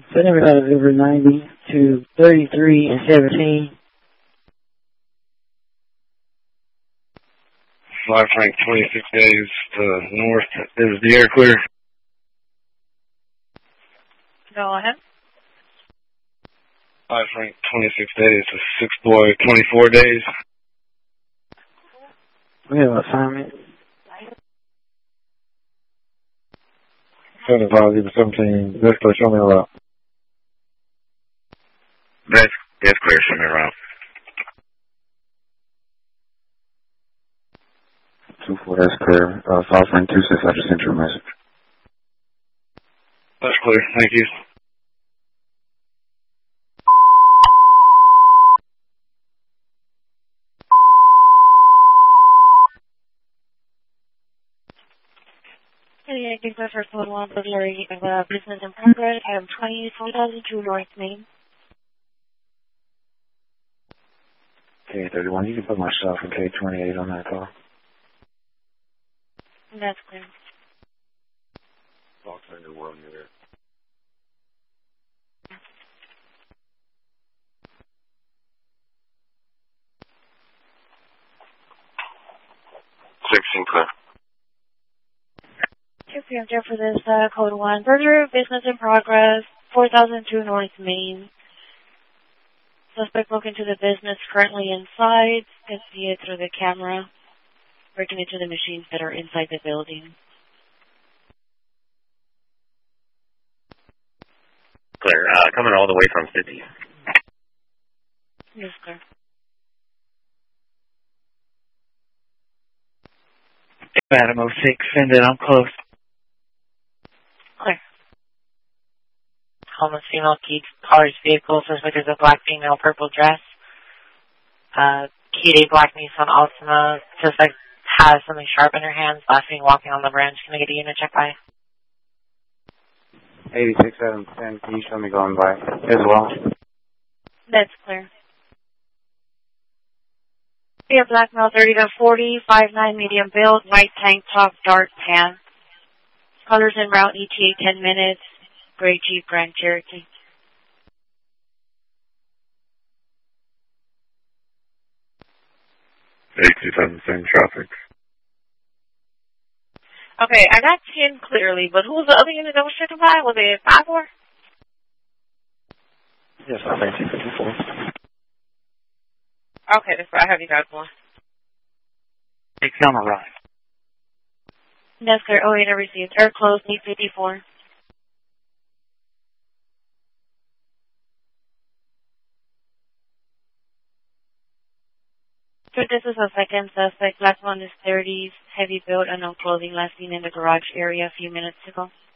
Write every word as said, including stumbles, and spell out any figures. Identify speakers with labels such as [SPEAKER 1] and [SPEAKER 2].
[SPEAKER 1] Seven out of over ninety to thirty-three and seventeen.
[SPEAKER 2] Five Frank, twenty-six days to north. Is the air clear?
[SPEAKER 3] Go ahead.
[SPEAKER 2] Five Frank, twenty-six days to six boy, twenty-four days.
[SPEAKER 1] We have assignment.
[SPEAKER 2] seventy-five, even seventeen. That's clear. Show me around. That's, that's clear. Show me around.
[SPEAKER 4] two four, that's clear. Uh, five Frank, two six, I just sent you a message.
[SPEAKER 2] That's clear. Thank you.
[SPEAKER 3] Okay, I think the first one was burglary of a business in progress. I have twenty-four thousand two North Main.
[SPEAKER 4] K thirty-one, you can put myself in K twenty-eight on that call.
[SPEAKER 3] That's clear.
[SPEAKER 2] Box under one here. sixteen clear.
[SPEAKER 3] two P M for this uh, code one. Burglary of business in progress, four thousand two North Main. Suspect broke into the business currently inside. Can see it through the camera. Breaking into the machines that are inside the building.
[SPEAKER 5] Clear. Uh, coming all the way from City.
[SPEAKER 3] Yes, clear.
[SPEAKER 1] Adam oh six, send it, I'm close.
[SPEAKER 3] Clear.
[SPEAKER 6] Homeless female keeps cars, vehicles, suspect is a black female, purple dress. Uh, Key black Nissan Altima, suspect has something sharp in her hands, last seen walking on the branch. Can I get a unit check by?
[SPEAKER 4] eighty-six, seven, ten, can you show me going by as well?
[SPEAKER 3] That's clear. We have black male thirty to forty, five nine, medium build, white tank top, dark pants. Colors en route, E T A ten minutes, gray Jeep Grand Cherokee.
[SPEAKER 2] eight two seven, same traffic.
[SPEAKER 3] Okay, I got ten clearly, but who was the other unit that was checking by? Was it five four?
[SPEAKER 4] Yes, I think two fifty-four.
[SPEAKER 3] Okay, that's what I have you guys for.
[SPEAKER 1] It's on the right.
[SPEAKER 3] That's clear. Oh, eight I received. Air closed, eight fifty-four. So this is a second suspect. Last one is thirties, heavy build, unknown clothing, last seen in the garage area a few minutes ago.